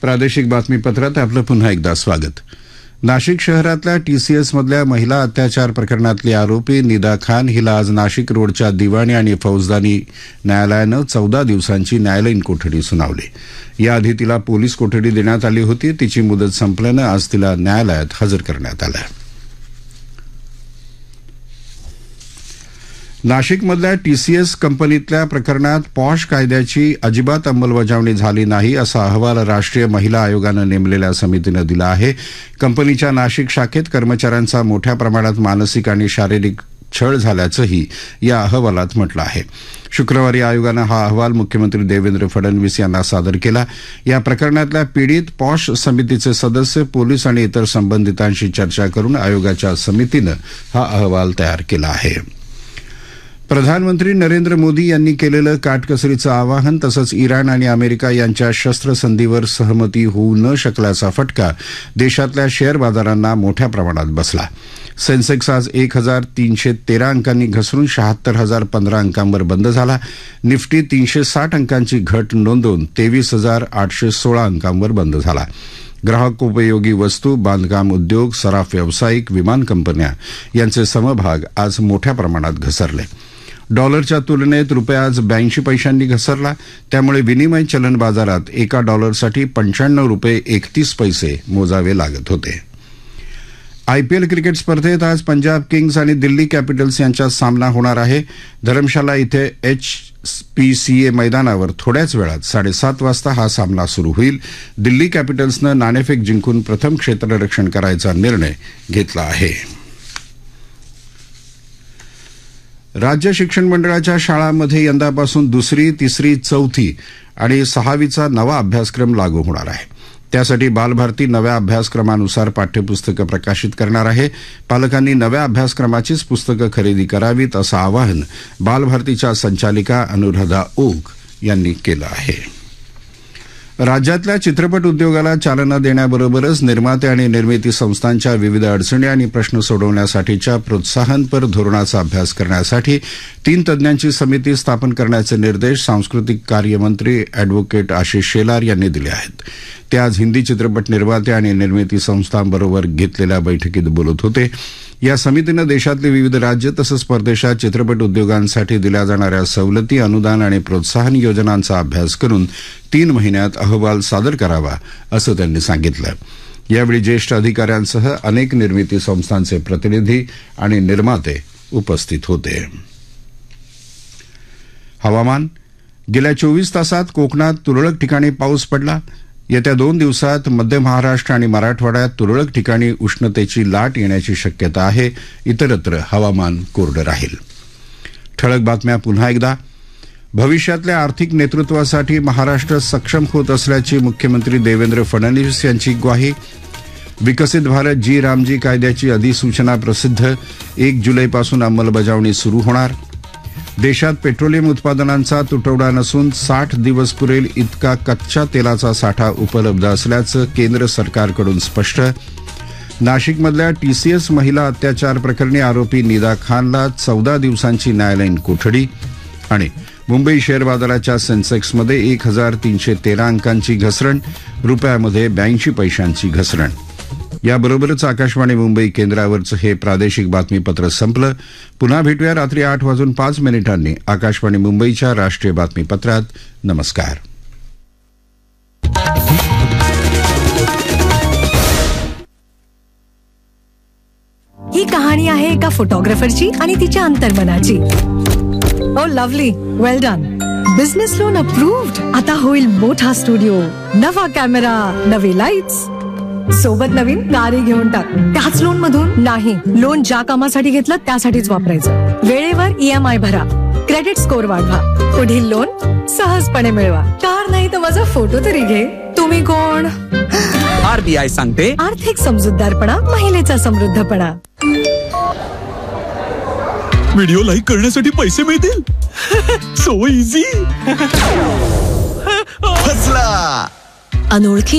प्रादेशिक बातमीपत्रात आपलं पुन्हा एकदा स्वागत. नाशिक शहरातल्या टीसीएसमधल्या महिला अत्याचार प्रकरणातली आरोपी निदा खान हिला आज नाशिक रोडच्या दिवाणी आणि फौजदारी न्यायालयानं 14 दिवसांची न्यायालयीन कोठडी सुनावली. याआधी तिला पोलीस कोठडी देण्यात आली होती. तिची मुदत संपल्यानं आज तिला न्यायालयात हजर करण्यात आलं. नाशिकमधल्या टीसीएस कंपनीतल्या प्रकरणात पॉश कायद्याची अजिबात अंमलबजावणी झाली नाही असा अहवाल राष्ट्रीय महिला आयोगानं नेमलेल्या समितीनं दिला आहे. कंपनीच्या नाशिक शाखेत कर्मचाऱ्यांचा मोठ्या प्रमाणात मानसिक आणि शारीरिक छळ झाल्याचंही या अहवालात म्हटलं आहे. शुक्रवारी आयोगानं हा अहवाल मुख्यमंत्री देवेंद्र फडणवीस यांना सादर केला. या प्रकरणातल्या पीडित पॉश समितीचे सदस्य, पोलीस आणि इतर संबंधितांशी चर्चा करून आयोगाच्या समितीनं हा अहवाल तयार केला आहे. प्रधानमंत्री नरेंद्र मोदी यांनी केलेलं काटकसरीचं आवाहन तसंच इराण आणि अमेरिका यांच्या शस्त्रसंधीवर सहमती होऊ न शकल्याचा फटका देशातल्या शेअर बाजारांना मोठ्या प्रमाणात बसला. सेन्सेक्स आज 1313 अंकांनी घसरून 76,015 अंकांवर बंद झाला. निफ्टी 360 अंकांची घट नोंदवून 23,816 अंकांवर बंद झाला. ग्राहकोपयोगी वस्तू, बांधकाम उद्योग, सराफ व्यावसायिक, विमान कंपन्या यांचे समभाग आज मोठ्या प्रमाणात घसरले. डॉलरच्या तुलनेत रुपया आज 82 पैशांनी घसरला. त्यामुळे विनिमय चलन बाजारात एका डॉलरसाठी 95 रुपये 31 पैसे मोजावे लागत होते. आयपीएल क्रिकेट स्पर्धेत आज पंजाब किंग्स आणि दिल्ली कॅपिटल्स यांच्यात सामना होणार आहे. धरमशाला इथे HPCA मैदानावर थोड्याच वेळात 7:30 वाजता हा सामना सुरू होईल. दिल्ली कॅपिटल्सनं नाणेफेक जिंकून प्रथम क्षेत्ररक्षण करायचा निर्णय घेतला आहे. राज्य शिक्षण मंडळाच्या शाळांमध्ये यंदापासून 2री, 3री, 4थी आणि 6वीचा नवा अभ्यासक्रम लागू होणार आहे. त्यासाठी बालभारती नव्या अभ्यासक्रमानुसार पाठ्यपुस्तकं प्रकाशित करणार आहे. पालकांनी नव्या अभ्यासक्रमाचीच पुस्तकं खरेदी करावीत असं आवाहन बालभारतीच्या संचालिका अनुराधा ओक यांनी केलं आहे. राज्यातल्या चित्रपट उद्योगाला चालना देण्याबरोबरच निर्माते आणि निर्मिती संस्थांच्या विविध अडचणी आणि प्रश्न सोडवण्यासाठीच्या प्रोत्साहनपर धोरणाचा अभ्यास करण्यासाठी 3 तज्ज्ञांची समिती स्थापन करण्याचे निर्देश सांस्कृतिक कार्यमंत्री अॅडव्होकेट आशिष शेलार यांनी दिले आहेत. ते आज हिंदी चित्रपट निर्माते आणि निर्मिती संस्थांबरोबर घेतलेल्या बैठकीत बोलत होते. या समितीनं देशातली विविध राज्य तसंच परदेशात चित्रपट उद्योगांसाठी दिल्या जाणाऱ्या सवलती, अनुदान आणि प्रोत्साहन योजनांचा अभ्यास करून 3 महिन्यात अहवाल सादर करावा असं त्यांनी सांगितलं. यावेळी ज्येष्ठ अधिकाऱ्यांसह अनेक निर्मिती संस्थांचे प्रतिनिधी आणि निर्माते उपस्थित होते. हवामान. गेल्या 24 तासात कोकणात तुरळक ठिकाणी पाऊस पडला. येत्या 2 दिवसात मध्य महाराष्ट्र आणि मराठवाड्यात तुरळक ठिकाणी उष्णतेची लाट येण्याची शक्यता आहे. इतरत्र हवामान कोरडं राहील. ठळक बातम्या पुन्हा एकदा. भविष्यातल्या आर्थिक नेतृत्वासाठी महाराष्ट्र सक्षम होत असल्याची मुख्यमंत्री देवेंद्र फडणवीस यांची ग्वाही. विकसित भारत जी रामजी कायद्याची अधिसूचना प्रसिद्ध. 1 जुलैपासून अंमलबजावणी सुरू होणार. देशात पेट्रोलियम उत्पादनांचा तुटवडा नसून 60 दिवस पुरेल इतका कच्च्या तेलाचा साठा उपलब्ध असल्याचं केंद्र सरकारकडून स्पष्ट. नाशिकमधल्या टीसीएस महिला अत्याचार प्रकरणी आरोपी निदा खानला 14 दिवसांची न्यायालयीन कोठडी. आणि मुंबई शेअर बाजाराच्या सेन्सेक्समध्ये 1313 अंकांची घसरण, रुपयामध्ये 82 पैशांची घसरण. याबरोबरच आकाशवाणी मुंबई केंद्रावरचं हे प्रादेशिक बातमीपत्र संपलं. पुन्हा भेटूया रात्री 8:05 आकाशवाणी मुंबईच्या राष्ट्रीय बातमीपत्रात. नमस्कार. ही कहाणी आहे एका फोटोग्राफरची आणि तिच्या अंतर्मनाची. ओ लवली, वेल डन. Business loan approved. आता होईल मोठा स्टुडिओ, नवा कॅमेरा, नवे लाईट्स, सोबत नवीन गाडी घेऊन टाक. त्याच लोन मधून नाही. लोन ज्या कामासाठी घेतलं त्यासाठीच वापरायचं. वेळेवर EMI भरा, क्रेडिट स्कोअर वाढवा, पुढील लोन सहजपणे मिळवा. कार नाही तर माझा फोटो तरी घे. तुम्ही कोण? RBI सांगते, आर्थिक समजूतदारपणा महिलेचा समृद्धपणा. व्हिडिओ लाईक करण्यासाठी पैसे मिळतील. So easy. फसला. अनोळखी